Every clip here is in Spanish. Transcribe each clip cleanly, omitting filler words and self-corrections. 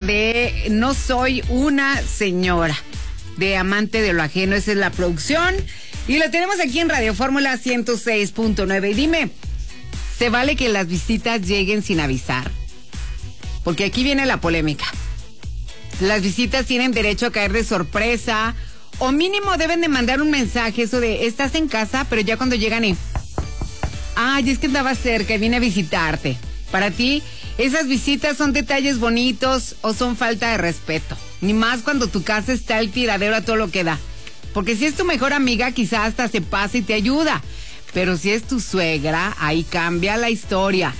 de No soy una señora, de Amante de lo ajeno. Esa es la producción. Y lo tenemos aquí en Radio Fórmula 106.9. Y dime, ¿se vale que las visitas lleguen sin avisar? Porque aquí viene la polémica. Las visitas tienen derecho a caer de sorpresa, o mínimo deben de mandar un mensaje, eso de, estás en casa, pero ya cuando llegan y... Ay, es que andaba cerca y vine a visitarte. Para ti, ¿esas visitas son detalles bonitos o son falta de respeto? Ni más cuando tu casa está el tiradero a todo lo que da. Porque si es tu mejor amiga, quizás hasta se pasa y te ayuda. Pero si es tu suegra, ahí cambia la historia.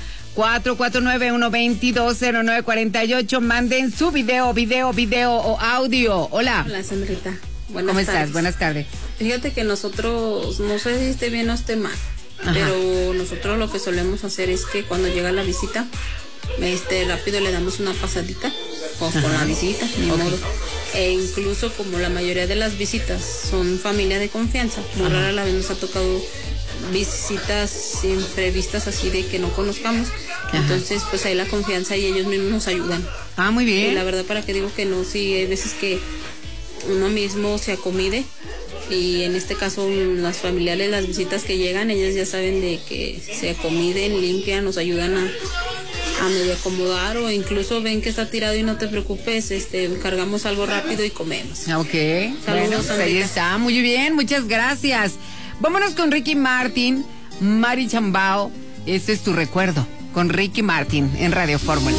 449-122-0948. Manden su video o audio. Hola. Hola, Sandrita. ¿Cómo estás? Buenas tardes. Fíjate que nosotros, no sé si esté bien o esté mal, pero nosotros lo que solemos hacer es que cuando llega la visita, rápido le damos una pasadita, pues con la visita, ni modo. E incluso como la mayoría de las visitas son familia de confianza, muy rara la vez nos ha tocado visitas imprevistas así de que no conozcamos. Entonces pues hay la confianza y ellos mismos nos ayudan. Ah, muy bien. Y la verdad, para que digo que no, sí hay veces que uno mismo se acomide, y en este caso las familiares, las visitas que llegan, ellas ya saben de que se acomiden, limpian, nos ayudan a medio acomodar, o incluso ven que está tirado y no te preocupes, cargamos algo rápido y comemos. Ok. Saludos, bueno, ahí está, muy bien, muchas gracias. Vámonos con Ricky Martin, Mari Chambao. Este es tu recuerdo, con Ricky Martin en Radio Fórmula.